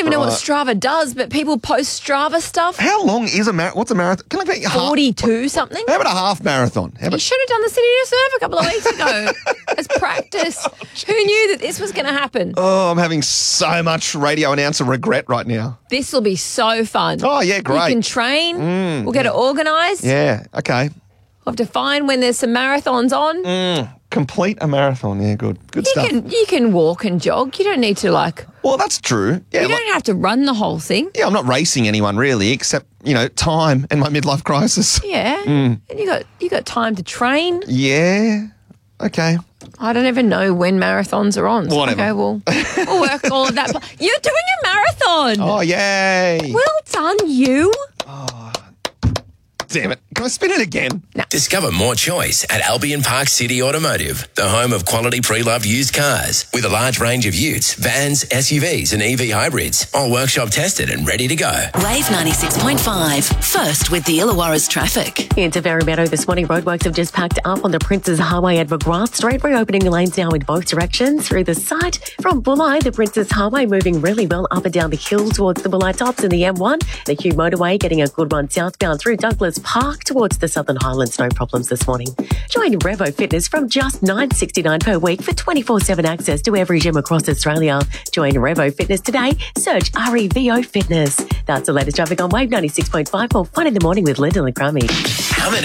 even know what Strava does, but people post Strava stuff. How long is a marathon? What's a marathon? Can I be 42 something? How about a half marathon? You should have done the City to Surf a couple of weeks ago as practice. Who knew that this was going to happen? Oh, I'm having so much radio announcer regret right now. This will be so fun. Oh, yeah, great. You can train. We'll get it organised. Yeah, okay. We'll have to find when there's some marathons on. Complete a marathon. Yeah, good stuff. You can walk and jog. You don't need to Well, that's true. Yeah, you don't have to run the whole thing. Yeah, I'm not racing anyone really, except, time and my midlife crisis. Yeah. And you got time to train. Yeah. Okay. I don't even know when marathons are on. So Whatever. Okay, we'll work all of that. You're doing a marathon. Oh, yay. Well done, you. Damn it. Can I spin it again? Discover more choice at Albion Park City Automotive, the home of quality pre-loved used cars with a large range of utes, vans, SUVs and EV hybrids, all workshop tested and ready to go. Wave 96.5, first with the Illawarra's traffic. Into Meadow this morning, roadworks have just packed up on the Princes Highway at McGrath Street, reopening lanes now in both directions through the site. From Bulli, the Princes Highway moving really well up and down the hill towards the Bulli Tops and the M1. The Hugh Motorway getting a good run southbound through Douglas Park towards the Southern Highlands. No problems this morning. Join Revo Fitness from just $9.69 per week for 24/7 access to every gym across Australia. Join Revo Fitness today. Search REVO Fitness. That's the latest traffic on Wave 96.5 for Fun in the Morning with Lyndon and Crummy. How many